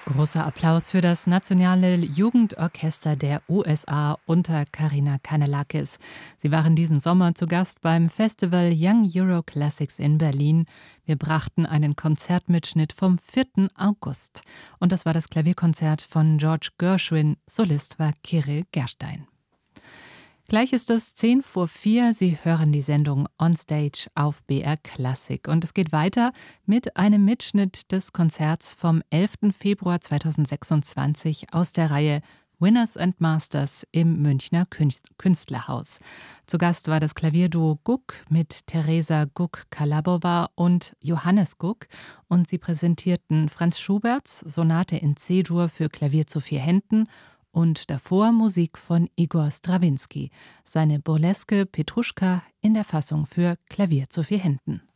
Großer Applaus für das Nationale Jugendorchester der USA unter Karina Kanellakis. Sie waren diesen Sommer zu Gast beim Festival Young Euro Classics in Berlin. Wir brachten einen Konzertmitschnitt vom 4. August. Und das war das Klavierkonzert von George Gershwin. Solist war Kirill Gerstein. Gleich ist es 4:10. Sie hören die Sendung Onstage auf BR Klassik. Und es geht weiter mit einem Mitschnitt des Konzerts vom 11. Februar 2026 aus der Reihe Winners and Masters im Münchner Künstlerhaus. Zu Gast war das Klavierduo Guk mit Teresa Guk-Kalabova und Johannes Guk. Und sie präsentierten Franz Schuberts Sonate in C-Dur für Klavier zu 4 Händen und davor Musik von Igor Strawinski, seine Burleske Petruschka in der Fassung für Klavier zu 4 Händen.